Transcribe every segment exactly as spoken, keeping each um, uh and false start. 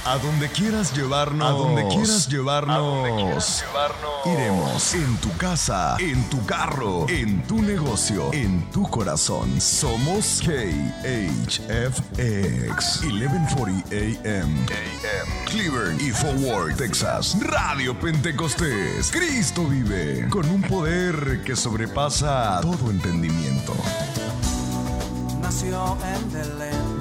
A donde quieras llevarnos, a donde quieras llevarnos, a donde quieras llevarnos, iremos. En tu casa, en tu carro, en tu negocio, en tu corazón. Somos K H F X eleven forty A M Cleveland y Forward, Texas. Radio Pentecostés. Cristo vive con un poder que sobrepasa todo entendimiento. Nació en Belén.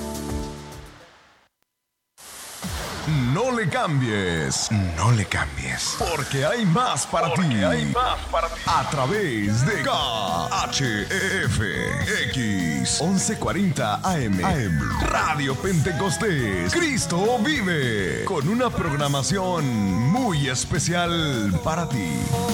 No le cambies, no le cambies, porque hay más para ti. Hay más para ti. A través de K H F X once cuarenta A M Radio Pentecostés. Cristo vive con una programación muy especial para ti.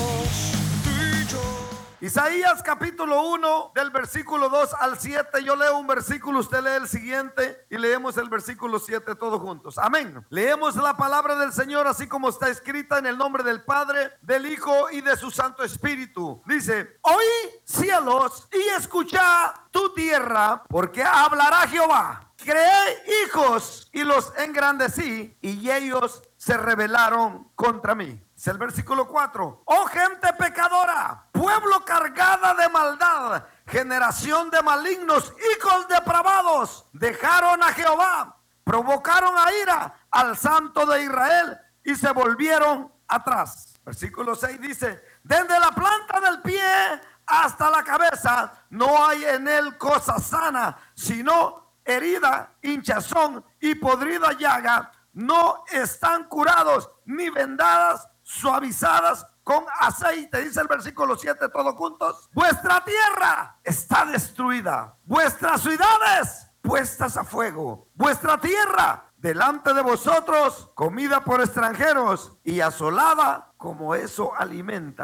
Isaías capítulo uno del versículo dos al siete. Yo leo un versículo, usted lee el siguiente y leemos el versículo siete todos juntos. Amén. Leemos la palabra del Señor así como está escrita, en el nombre del Padre, del Hijo y de su Santo Espíritu. Dice: oí, cielos, y escucha tu tierra, porque hablará Jehová. Creé hijos y los engrandecí, y ellos se rebelaron contra mí. Es el versículo cuatro. Oh gente pecadora, pueblo cargada de maldad, generación de malignos, hijos depravados, dejaron a Jehová, provocaron a ira al Santo de Israel y se volvieron atrás. Versículo seis dice: desde la planta del pie hasta la cabeza no hay en él cosa sana, sino herida, hinchazón y podrida llaga. No están curados ni vendadas, suavizadas con aceite. Dice el versículo siete todos juntos: vuestra tierra está destruida, vuestras ciudades puestas a fuego, vuestra tierra delante de vosotros comida por extranjeros y asolada como eso alimenta.